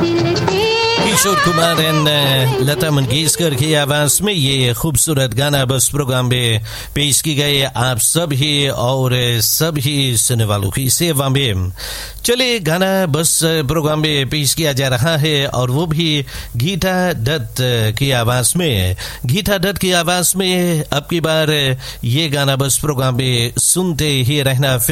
Kishore Kumar and Lata Mangeshkar की आवाज में ये खूबसूरत गाना बस प्रोग्राम में पेश की गई आप सभी और सभी सुनने वालों की सेवा में। चलिए गाना बस प्रोग्राम में पेश किया जा रहा है और वो भी गीता दत्त की आवाज में। गीता दत्त की आवाज में अब की बार ये गाना बस प्रोग्राम में सुनते ही रहना।